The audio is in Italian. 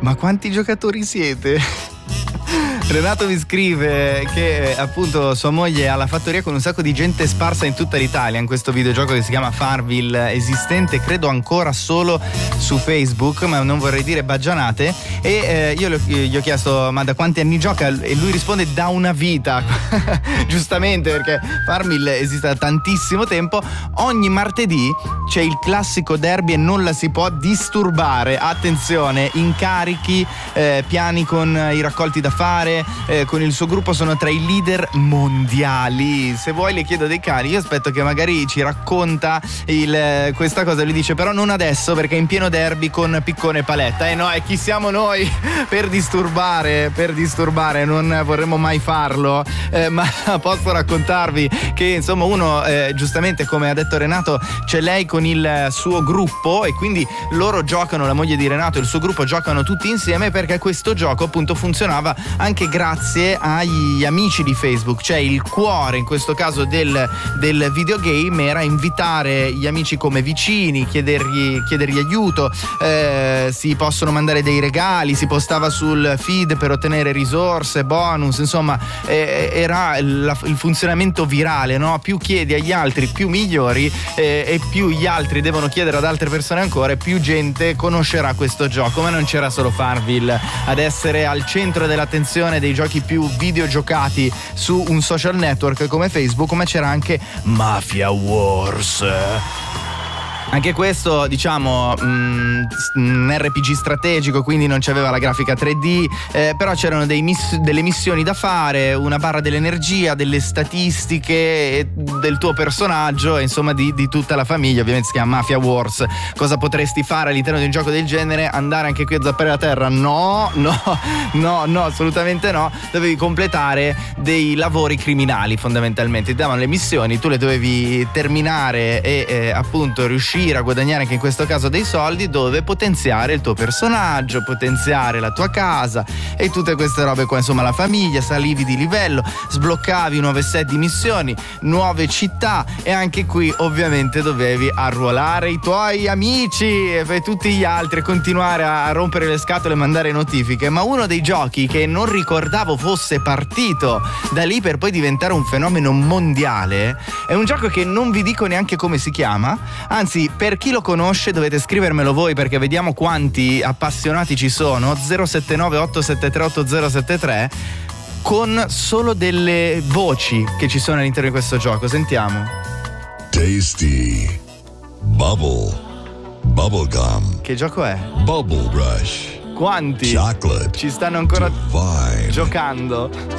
Ma quanti giocatori siete? Renato mi scrive che appunto sua moglie ha la fattoria con un sacco di gente sparsa in tutta l'Italia in questo videogioco che si chiama Farmville, esistente credo ancora solo su Facebook, ma non vorrei dire baggianate, e io gli ho chiesto ma da quanti anni gioca, e lui risponde da una vita. Giustamente, perché Farmville esiste da tantissimo tempo. Ogni martedì c'è il classico derby e non la si può disturbare, attenzione, incarichi, piani con i raccolti da fare, con il suo gruppo sono tra i leader mondiali. Se vuoi le chiedo dei cani, io aspetto che magari ci racconta questa cosa. Lui dice però non adesso perché è in pieno derby con Piccone e Paletta. No, e chi siamo noi per disturbare, non vorremmo mai farlo, ma posso raccontarvi che insomma uno giustamente, come ha detto Renato, c'è lei con il suo gruppo e quindi loro giocano, la moglie di Renato e il suo gruppo giocano tutti insieme, perché questo gioco appunto funzionava anche grazie agli amici di Facebook. Cioè il cuore in questo caso del videogame era invitare gli amici come vicini, chiedergli aiuto, si possono mandare dei regali, si postava sul feed per ottenere risorse, bonus, insomma era il funzionamento virale, no? Più chiedi agli altri più migliori, e più gli altri devono chiedere ad altre persone ancora e più gente conoscerà questo gioco. Ma non c'era solo Farmville ad essere al centro dell'attenzione dei giochi più videogiocati su un social network come Facebook, ma c'era anche Mafia Wars. Anche questo, diciamo, un RPG strategico, quindi non c'aveva la grafica 3D, però c'erano delle missioni da fare, una barra dell'energia, delle statistiche del tuo personaggio, insomma di tutta la famiglia. Ovviamente si chiama Mafia Wars. Cosa potresti fare all'interno di un gioco del genere? Andare anche qui a zappare la terra? No, assolutamente no. Dovevi completare dei lavori criminali, fondamentalmente. Ti davano le missioni, tu le dovevi terminare e appunto riuscire a guadagnare anche in questo caso dei soldi, dove potenziare il tuo personaggio, potenziare la tua casa e tutte queste robe qua, insomma la famiglia. Salivi di livello, sbloccavi nuove set di missioni, nuove città, e anche qui ovviamente dovevi arruolare i tuoi amici e tutti gli altri, continuare a rompere le scatole e mandare notifiche. Ma uno dei giochi che non ricordavo fosse partito da lì per poi diventare un fenomeno mondiale è un gioco che non vi dico neanche come si chiama, anzi per chi lo conosce dovete scrivermelo voi, perché vediamo quanti appassionati ci sono. 079 873 8073, con solo delle voci che ci sono all'interno di questo gioco. Sentiamo. Tasty Bubblegum. Che gioco è? Bubble Rush. Quanti Chocolate ci stanno ancora Divine. giocando?